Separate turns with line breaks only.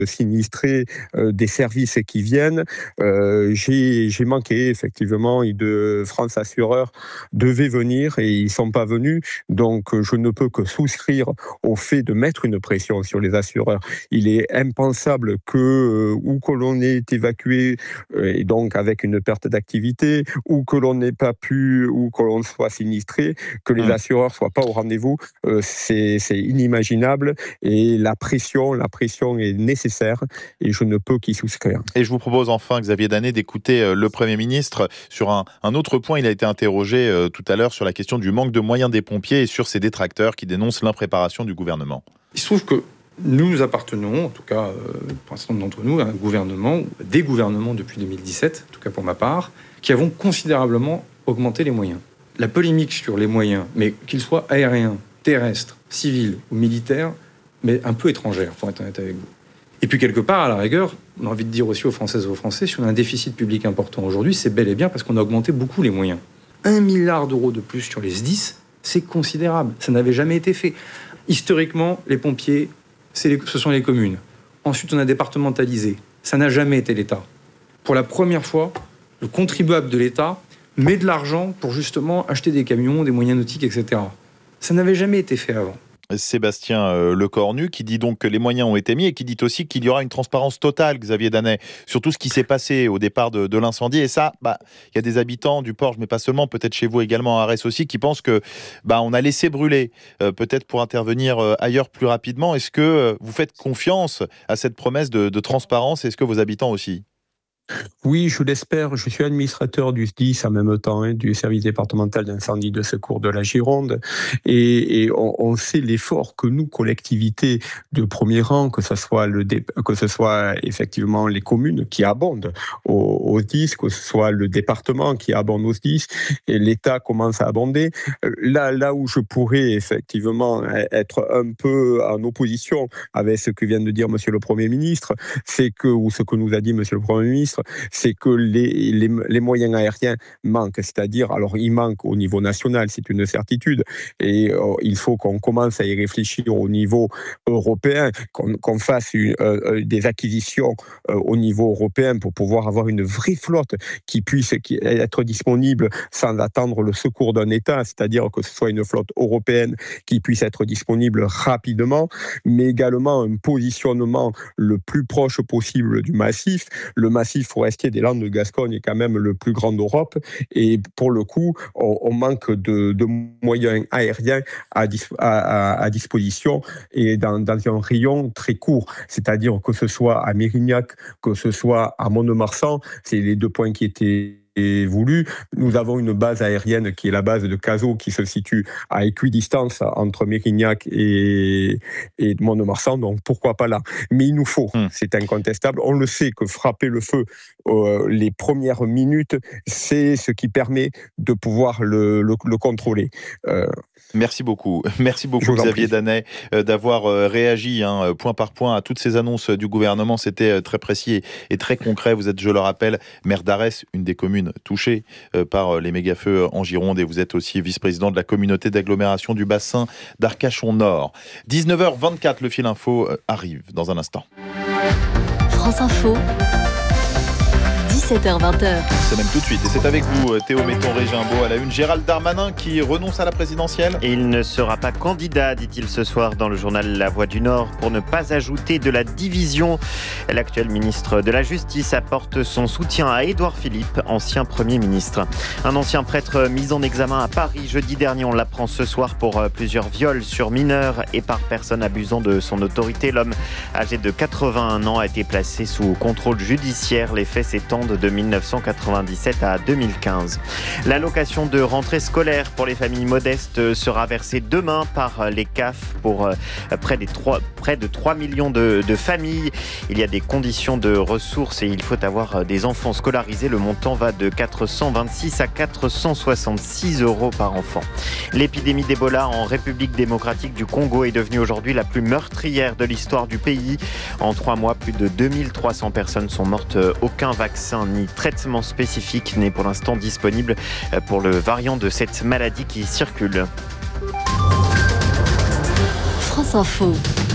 sinistrés, des services qui viennent. J'ai manqué effectivement de France Assureur devait venir et ils ne sont pas venus. Donc je ne peux que souscrire au fait de mettre une pression sur les assureurs. Il est impensable ou que l'on ait évacué et donc avec une perte d'activité, ou que l'on n'ait pas pu, ou que l'on soit sinistré, que les assureurs ne soient pas au rendez-vous. C'est inimaginable et la pression est nécessaire et je ne peux qu'y souscrire.
Et je vous propose enfin, Xavier Dannet, d'écouter le Premier ministre sur un autre point. Il a été interrogé tout à l'heure sur la question du manque de moyens des pompiers et sur ces détracteurs qui dénoncent l'impréparation du gouvernement.
Il se trouve que nous appartenons, en tout cas pour un certain nombre d'entre nous, à un gouvernement, ou à des gouvernements depuis 2017, en tout cas pour ma part, qui avons considérablement augmenté les moyens. La polémique sur les moyens, mais qu'ils soient aériens, terrestres, civils ou militaires, mais un peu étrangère, pour être honnête avec vous. Et puis quelque part, à la rigueur, on a envie de dire aussi aux Françaises et aux Français, si on a un déficit public important aujourd'hui, c'est bel et bien parce qu'on a augmenté beaucoup les moyens. 1 milliard d'euros de plus sur les SDIS, c'est considérable. Ça n'avait jamais été fait. Historiquement, les pompiers, ce sont les communes. Ensuite, on a départementalisé. Ça n'a jamais été l'État. Pour la première fois, le contribuable de l'État met de l'argent pour justement acheter des camions, des moyens nautiques, etc. Ça n'avait jamais été fait avant.
Sébastien Lecornu, qui dit donc que les moyens ont été mis et qui dit aussi qu'il y aura une transparence totale, Xavier Dannet, sur tout ce qui s'est passé au départ de l'incendie. Et ça, il y a des habitants du Porge, mais pas seulement, peut-être chez vous également à Arès aussi, qui pensent que on a laissé brûler, peut-être pour intervenir ailleurs plus rapidement. Est-ce que vous faites confiance à cette promesse de transparence? Est-ce que vos habitants aussi?
Oui, je l'espère. Je suis administrateur du SDIS en même temps, du service départemental d'incendie de secours de la Gironde. Et on sait l'effort que nous, collectivités de premier rang, que ce soit effectivement les communes qui abondent au SDIS, que ce soit le département qui abonde au SDIS, et l'État commence à abonder. Là où je pourrais effectivement être un peu en opposition avec ce que vient de dire Monsieur le Premier ministre, ou ce que nous a dit Monsieur le Premier ministre, c'est que les moyens aériens manquent. C'est-à-dire, alors ils manquent au niveau national, c'est une certitude, et il faut qu'on commence à y réfléchir au niveau européen, qu'on fasse des acquisitions au niveau européen pour pouvoir avoir une vraie flotte qui puisse être disponible sans attendre le secours d'un État, c'est-à-dire que ce soit une flotte européenne qui puisse être disponible rapidement, mais également un positionnement le plus proche possible du massif. Le massif forestier des Landes de Gascogne est quand même le plus grand d'Europe et pour le coup, on manque de moyens aériens à disposition et dans un rayon très court. C'est-à-dire que ce soit à Mérignac, que ce soit à Mont-de-Marsan, c'est les deux points qui étaient voulu. Nous avons une base aérienne qui est la base de Cazaux qui se situe à équidistance entre Mérignac et Mont-de-Marsan, donc pourquoi pas là. Mais il nous faut, c'est incontestable. On le sait que frapper le feu les premières minutes, c'est ce qui permet de pouvoir le contrôler.
Merci beaucoup Xavier Dannet d'avoir réagi point par point à toutes ces annonces du gouvernement. C'était très précis et très concret. Vous êtes, je le rappelle, maire d'Arès, une des communes touchées par les méga-feux en Gironde, et vous êtes aussi vice-président de la communauté d'agglomération du bassin d'Arcachon-Nord. 19h24, le fil info arrive dans un instant.
France Info. 17h-20h.
C'est même tout de suite. Et c'est avec vous, Théo Metton-Régimbaud, à la une. Gérald Darmanin qui renonce à la présidentielle.
Et il ne sera pas candidat, dit-il ce soir dans le journal La Voix du Nord, pour ne pas ajouter de la division. L'actuel ministre de la Justice apporte son soutien à Édouard Philippe, ancien Premier ministre. Un ancien prêtre mis en examen à Paris jeudi dernier, on l'apprend ce soir, pour plusieurs viols sur mineurs et par personne abusant de son autorité. L'homme, âgé de 81 ans, a été placé sous contrôle judiciaire. Les faits s'étendent de 1997 à 2015. L'allocation de rentrée scolaire pour les familles modestes sera versée demain par les CAF pour près de 3 millions de familles. Il y a des conditions de ressources et il faut avoir des enfants scolarisés. Le montant va de 426 à 466 € par enfant. L'épidémie d'Ebola en République démocratique du Congo est devenue aujourd'hui la plus meurtrière de l'histoire du pays. En 3 mois, plus de 2300 personnes sont mortes. Aucun vaccin ni traitement spécifique n'est pour l'instant disponible pour le variant de cette maladie qui circule.
France Info.